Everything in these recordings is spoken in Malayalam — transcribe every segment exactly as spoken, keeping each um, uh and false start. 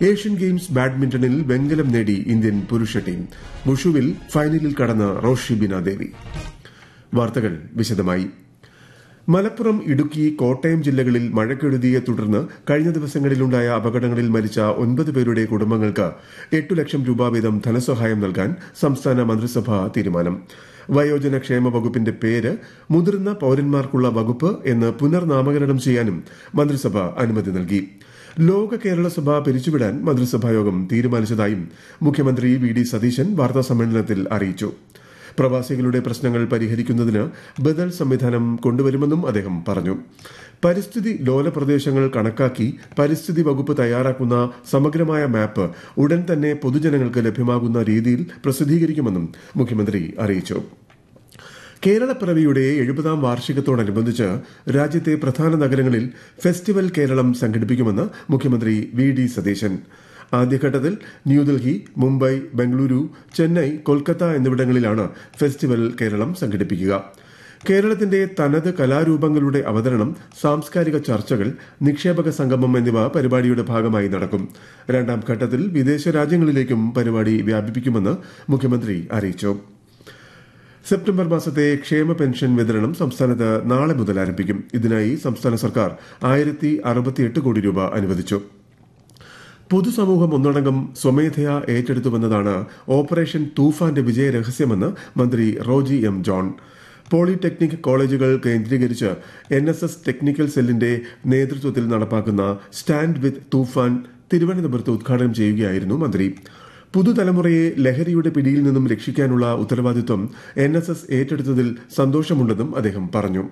ഏഷ്യൻ ഗെയിംസ് ബാഡ്മിന്റണിൽ വെങ്കലം നേടി ഇന്ത്യൻ പുരുഷ ടീം. വുഷുവിൽ ഫൈനലിൽ കടന്ന റോഷി ബിന ദേവി. വാർത്തകൾ വിശദമായി. മലപ്പുറം, ഇടുക്കി, കോട്ടയം ജില്ലകളിൽ മഴക്കെടുതിയെ തുടർന്ന് കഴിഞ്ഞ ദിവസങ്ങളിലുണ്ടായ അപകടങ്ങളിൽ മരിച്ച ഒൻപത് പേരുടെ കുടുംബങ്ങൾക്ക് എട്ടു ലക്ഷം രൂപ വീതം ധനസഹായം നൽകാൻ സംസ്ഥാന മന്ത്രിസഭാ തീരുമാനം. വയോജന ക്ഷേമ വകുപ്പിന്റെ പേര് മുതിർന്ന പൌരന്മാർക്കുള്ള വകുപ്പ് എന്ന് പുനർനാമകരണം ചെയ്യാനും മന്ത്രിസഭ അനുമതി നൽകി. ലോക കേരള സഭ പിരിച്ചുവിടാൻ മന്ത്രിസഭായോഗം തീരുമാനിച്ചതായും മുഖ്യമന്ത്രി വി ഡി സതീശൻ വാർത്താസമ്മേളനത്തിൽ അറിയിച്ചു. പ്രവാസികളുടെ പ്രശ്നങ്ങൾ പരിഹരിക്കുന്നതിന് ബദൽ സംവിധാനം കൊണ്ടുവരുമെന്നും അദ്ദേഹം പറഞ്ഞു. പരിസ്ഥിതി ലോല പ്രദേശങ്ങൾ കണക്കാക്കി പരിസ്ഥിതി വകുപ്പ് തയ്യാറാക്കുന്ന സമഗ്രമായ മാപ്പ് ഉടൻ തന്നെ പൊതുജനങ്ങൾക്ക് ലഭ്യമാകുന്ന രീതിയിൽ പ്രസിദ്ധീകരിക്കുമെന്നും മുഖ്യമന്ത്രി അറിയിച്ചു. കേരളപ്പിറവിയുടെ എഴുപതാം വാർഷികത്തോടനുബന്ധിച്ച് രാജ്യത്തെ പ്രധാന നഗരങ്ങളിൽ ഫെസ്റ്റിവൽ കേരളം സംഘടിപ്പിക്കുമെന്ന് മുഖ്യമന്ത്രി വി ഡി സതീശൻ. ആദ്യഘട്ടത്തിൽ ന്യൂഡൽഹി, മുംബൈ, ബംഗളൂരു, ചെന്നൈ, കൊൽക്കത്ത എന്നിവിടങ്ങളിലാണ് ഫെസ്റ്റിവൽ കേരളം സംഘടിപ്പിക്കുക. കേരളത്തിന്റെ തനത് കലാരൂപങ്ങളുടെ അവതരണം, സാംസ്കാരിക ചർച്ചകൾ, നിക്ഷേപക സംഗമം എന്നിവ പരിപാടിയുടെ ഭാഗമായി നടക്കും. രണ്ടാം ഘട്ടത്തിൽ വിദേശ രാജ്യങ്ങളിലേക്കും പരിപാടി വ്യാപിപ്പിക്കുമെന്ന് മുഖ്യമന്ത്രി അറിയിച്ചു. സെപ്റ്റംബർ മാസത്തെ ക്ഷേമ പെൻഷൻ വിതരണം സംസ്ഥാനത്ത് നാളെ മുതൽ ആരംഭിക്കും. ഇതിനായി സംസ്ഥാന സർക്കാർ ആയിരത്തി അറുപത്തിയെട്ട് കോടി രൂപ അനുവദിച്ചു. പൊതുസമൂഹം ഒന്നടങ്കം സ്വമേധയാ ഏറ്റെടുത്തുവെന്നതാണ് ഓപ്പറേഷൻ തൂഫാന്റെ വിജയരഹസ്യമെന്ന് മന്ത്രി റോജി എം ജോൺ. പോളിടെക്നിക് കോളേജുകൾ കേന്ദ്രീകരിച്ച് എൻ എസ് എസ് ടെക്നിക്കൽ സെല്ലിന്റെ നേതൃത്വത്തിൽ നടപ്പാക്കുന്ന സ്റ്റാൻഡ് വിത്ത് തൂഫാൻ തിരുവനന്തപുരത്ത് ഉദ്ഘാടനം ചെയ്യുകയായിരുന്നു മന്ത്രി. പുതുതലമുറയെ ലഹരിയുടെ പിടിയിൽ നിന്നും രക്ഷിക്കാനുള്ള ഉത്തരവാദിത്വം എൻ എസ് എസ് ഏറ്റെടുത്തതിൽ സന്തോഷമുണ്ടെന്നും അദ്ദേഹം പറഞ്ഞു.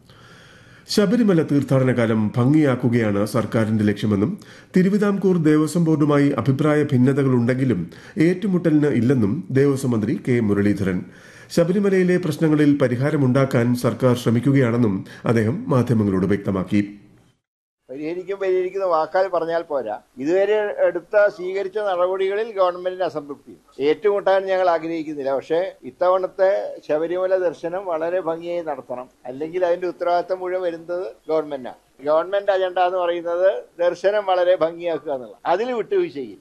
ശബരിമല തീർത്ഥാടനകാലം ഭംഗിയാക്കുകയാണ് സർക്കാരിന്റെ ലക്ഷ്യമെന്നും തിരുവിതാംകൂർ ദേവസ്വം ബോർഡുമായി അഭിപ്രായ ഭിന്നതകളുണ്ടെങ്കിലും ഏറ്റുമുട്ടലിന് ഇല്ലെന്നും ദേവസ്വം മന്ത്രി കെ മുരളീധരൻ. ശബരിമലയിലെ പ്രശ്നങ്ങളിൽ പരിഹാരമുണ്ടാക്കാൻ സർക്കാർ ശ്രമിക്കുകയാണെന്നും അദ്ദേഹം മാധ്യമങ്ങളോട് വ്യക്തമാക്കി. പരിഹരിക്കും പരിഹരിക്കുന്ന വാക്കാൽ പറഞ്ഞാൽ പോരാ. ഇതുവരെ എടുത്ത സ്വീകരിച്ച നടപടികളിൽ ഗവൺമെന്റിന് അസംതൃപ്തി. ഏറ്റുമുട്ടാൻ ഞങ്ങൾ ആഗ്രഹിക്കുന്നില്ല. പക്ഷേ ഇത്തവണത്തെ ശബരിമല ദർശനം വളരെ ഭംഗിയായി നടത്തണം. അല്ലെങ്കിൽ അതിന്റെ ഉത്തരവാദിത്തം മുഴുവൻ വരുന്നത് ഗവൺമെന്റാണ്. ഗവൺമെന്റ് അജണ്ട എന്ന് പറയുന്നത് ദർശനം വളരെ ഭംഗിയാക്കുക എന്നുള്ള, അതിൽ വിട്ടുവീഴ്ചയില്ല.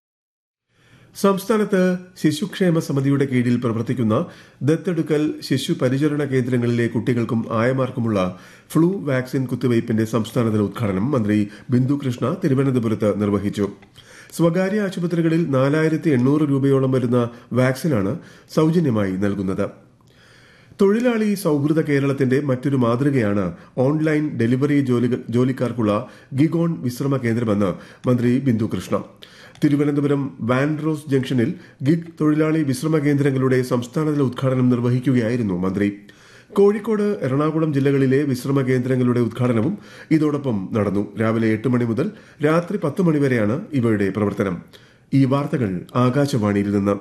സംസ്ഥാനത്ത് ശിശുക്ഷേമ സമിതിയുടെ കീഴിൽ പ്രവർത്തിക്കുന്ന ദത്തെടുക്കൽ ശിശു പരിചരണ കേന്ദ്രങ്ങളിലെ കുട്ടികൾക്കും ആയമാർക്കുമുള്ള ഫ്ലൂ വാക്സിൻ കുത്തിവയ്പിന്റെ സംസ്ഥാനതല ഉദ്ഘാടനം മന്ത്രി ബിന്ദു കൃഷ്ണ തിരുവനന്തപുരത്ത് നിർവഹിച്ചു. സ്വകാര്യ ആശുപത്രികളിൽ നാലായിരത്തി എണ്ണൂറ് രൂപയോളം വരുന്ന വാക്സിനാണ് സൌജന്യമായി നൽകുന്നത്. തൊഴിലാളി സൌഹൃദ കേരളത്തിന്റെ മറ്റൊരു മാതൃകയാണ് ഓൺലൈൻ ഡെലിവറി ജോലിക്കാർക്കുള്ള ഗിഗോൺ വിശ്രമ കേന്ദ്രമെന്ന് മന്ത്രി ബിന്ദു കൃഷ്ണ. തിരുവനന്തപുരം വാൻഡ്രോസ് ജംഗ്ഷനിൽ ഗിഗ് തൊഴിലാളി വിശ്രമ കേന്ദ്രങ്ങളുടെ സംസ്ഥാനതല ഉദ്ഘാടനം നിർവഹിക്കുകയായിരുന്നു മന്ത്രി. കോഴിക്കോട്, എറണാകുളം ജില്ലകളിലെ വിശ്രമ കേന്ദ്രങ്ങളുടെ ഉദ്ഘാടനവും ഇതോടൊപ്പം നടന്നു. രാവിലെ എട്ട് മണി മുതൽ രാത്രി പത്ത് മണിവരെയാണ് ഇവയുടെ പ്രവർത്തനം. ഈ വാർത്തകൾ ആകാശവാണിയിൽ നിന്ന്.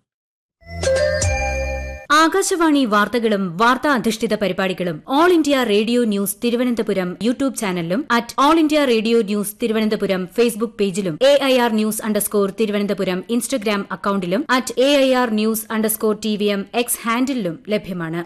ആകാശവാണി വാർത്തകളും വാർത്താ അധിഷ്ഠിത പരിപാടികളും all India radio news Thiruvananthapuram YouTube ചാനലിലും at all India radio news Thiruvananthapuram Facebook പേജിലും A I R news underscore Thiruvananthapuram Instagram അക്കൌണ്ടിലും at A I R news underscore T V M X ഹാൻഡിലും ലഭ്യമാണ്.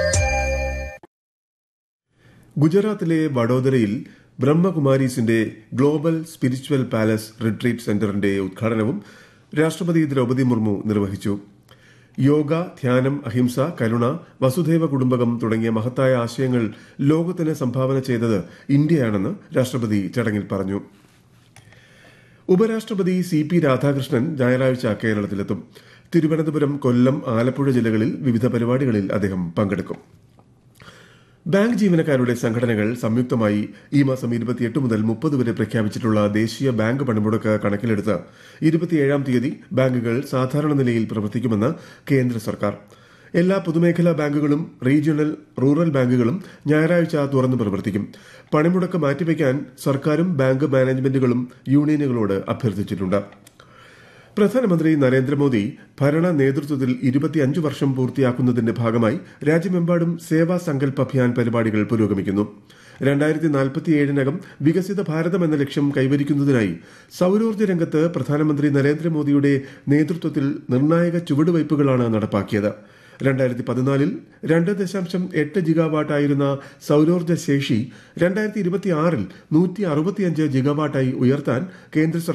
ഗുജറാത്തിലെ വഡോദരയിൽ ബ്രഹ്മകുമാരീസിന്റെ ഗ്ലോബൽ സ്പിരിച്വൽ പാലസ് റിട്രീറ്റ് സെന്ററിന്റെ ഉദ്ഘാടനവും രാഷ്ട്രപതി ദ്രൌപദി മുർമു നിർവഹിച്ചു. യോഗ, ധ്യാനം, അഹിംസ, കരുണ, വസുധൈവ കുടുംബകം തുടങ്ങിയ മഹത്തായ ആശയങ്ങൾ ലോകത്തിന് സംഭാവന ചെയ്തത് ഇന്ത്യയാണെന്ന് രാഷ്ട്രപതി ചടങ്ങിൽ പറഞ്ഞു. ഉപരാഷ്ട്രപതി സി പി രാധാകൃഷ്ണൻ ഞായറാഴ്ച കേരളത്തിലെത്തും. തിരുവനന്തപുരം, കൊല്ലം, ആലപ്പുഴ ജില്ലകളിൽ വിവിധ പരിപാടികളിൽ അദ്ദേഹം പങ്കെടുക്കും. ബാങ്ക് ജീവനക്കാരുടെ സംഘടനകൾ സംയുക്തമായി ഈ മാസം ഇരുപത്തിയെട്ട് മുതൽ മുപ്പത് വരെ പ്രഖ്യാപിച്ചിട്ടുള്ള ദേശീയ ബാങ്ക് പണിമുടക്ക് കണക്കിലെടുത്ത് ഇരുപത്തിയേഴാം തീയതി ബാങ്കുകൾ സാധാരണ നിലയിൽ പ്രവർത്തിക്കുമെന്ന് കേന്ദ്ര സർക്കാർ. എല്ലാ പൊതുമേഖലാ ബാങ്കുകളും റീജിയണൽ, റൂറൽ ബാങ്കുകളും ഞായറാഴ്ച തുറന്നു പ്രവർത്തിക്കും. പണിമുടക്ക് മാറ്റിവെക്കാൻ സർക്കാരും ബാങ്ക് മാനേജ്മെന്റുകളും യൂണിയനുകളോട് അഭ്യർത്ഥിച്ചിട്ടുണ്ട്. പ്രധാനമന്ത്രി നരേന്ദ്രമോദി ഭരണ നേതൃത്വത്തിൽ ഇരുപത്തിയഞ്ച് വർഷം പൂർത്തിയാക്കുന്നതിന്റെ ഭാഗമായി രാജ്യമെമ്പാടും സേവാ സങ്കൽപ് അഭിയാൻ പരിപാടികൾ പുരോഗമിക്കുന്നു. രണ്ടായിരത്തി നാൽപ്പത്തിയേഴിനകം വികസിത ഭാരതം എന്ന ലക്ഷ്യം കൈവരിക്കുന്നതിനായി സൌരോർജ്ജ രംഗത്ത് പ്രധാനമന്ത്രി നരേന്ദ്രമോദിയുടെ നേതൃത്വത്തിൽ നിർണായക ചുവടുവയ്പുകളാണ് നടപ്പാക്കിയത്. രണ്ടായിരത്തി പതിനാലിൽ രണ്ട് ദശാംശം എട്ട് ജിഗാവാട്ടായിരുന്ന സൌരോർജ്ജ ശേഷി രണ്ടായിരത്തി ഇരുപത്തിയാറിൽ നൂറ്റി അറുപത്തിയഞ്ച് ജിഗാവാട്ടായി ഉയർത്താൻ കേന്ദ്ര